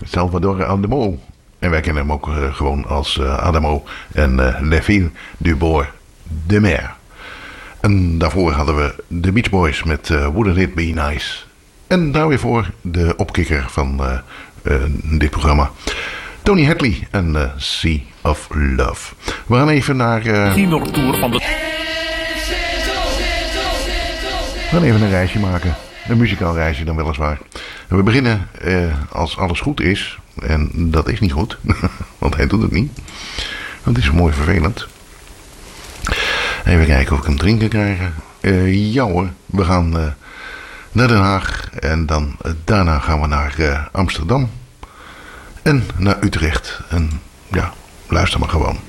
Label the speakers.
Speaker 1: Salvador Adamo. En wij kennen hem ook gewoon als Adamo en Les Filles du Bord de Mer. En daarvoor hadden we de Beach Boys met Wouldn't It Be Nice. En daar weer voor de opkikker van dit programma. Tony Hadley en Sea of Love. We gaan even naar...
Speaker 2: Tour van de...
Speaker 1: We gaan even een reisje maken. Een muzikaal reisje dan weliswaar. En we beginnen als alles goed is. En dat is niet goed. Want hij doet het niet. Want het is mooi vervelend. Even kijken of ik hem drinken krijg. Ja hoor. We gaan naar Den Haag. En dan daarna gaan we naar Amsterdam. En naar Utrecht. En ja, luister maar gewoon.